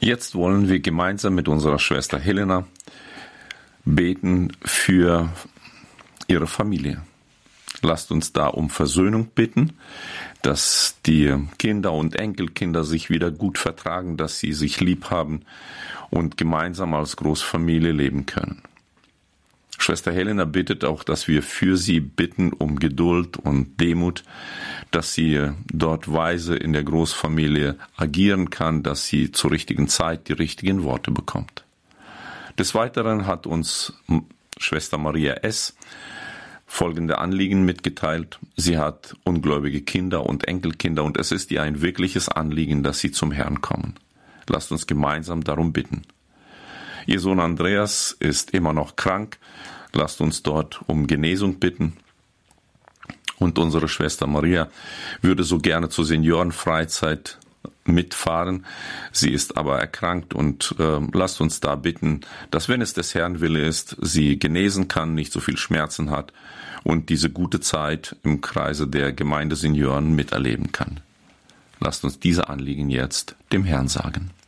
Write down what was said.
Jetzt wollen wir gemeinsam mit unserer Schwester Helena beten für ihre Familie. Lasst uns da um Versöhnung bitten, dass die Kinder und Enkelkinder sich wieder gut vertragen, dass sie sich lieb haben und gemeinsam als Großfamilie leben können. Schwester Helena bittet auch, dass wir für sie bitten um Geduld und Demut, dass sie dort weise in der Großfamilie agieren kann, dass sie zur richtigen Zeit die richtigen Worte bekommt. Des Weiteren hat uns Schwester Maria S. folgende Anliegen mitgeteilt. Sie hat ungläubige Kinder und Enkelkinder und es ist ihr ein wirkliches Anliegen, dass sie zum Herrn kommen. Lasst uns gemeinsam darum bitten. Ihr Sohn Andreas ist immer noch krank. Lasst uns dort um Genesung bitten. Und unsere Schwester Maria würde so gerne zur Seniorenfreizeit mitfahren. Sie ist aber erkrankt und lasst uns da bitten, dass, wenn es des Herrn Wille ist, sie genesen kann, nicht so viel Schmerzen hat und diese gute Zeit im Kreise der Gemeindesenioren miterleben kann. Lasst uns diese Anliegen jetzt dem Herrn sagen.